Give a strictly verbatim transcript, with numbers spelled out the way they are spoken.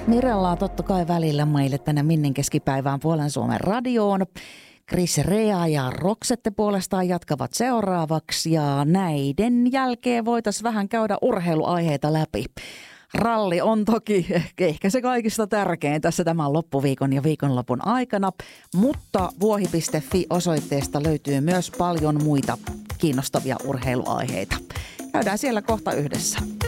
Mirellaa totta kai välillä meille tänne Minnin keskipäivään Puolen Suomen radioon. Chris Rea ja Roksette puolestaan jatkavat seuraavaksi ja näiden jälkeen voitaisiin vähän käydä urheiluaiheita läpi. Ralli on toki ehkä se kaikista tärkein tässä tämän loppuviikon ja viikonlopun aikana, mutta vuohi piste fi-osoitteesta löytyy myös paljon muita kiinnostavia urheiluaiheita. Käydään siellä kohta yhdessä.